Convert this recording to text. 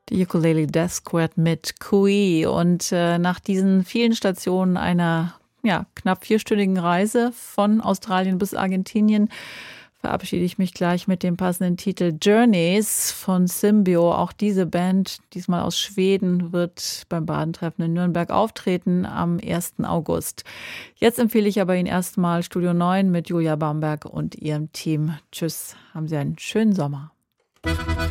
Die Ukulele Death Squad mit Kui. Und nach diesen vielen Stationen einer knapp 4-stündigen Reise von Australien bis Argentinien verabschiede ich mich gleich mit dem passenden Titel Journeys von Symbio. Auch diese Band, diesmal aus Schweden, wird beim Badentreffen in Nürnberg auftreten am 1. August. Jetzt empfehle ich aber Ihnen erstmal Studio 9 mit Julia Bamberg und ihrem Team. Tschüss, haben Sie einen schönen Sommer.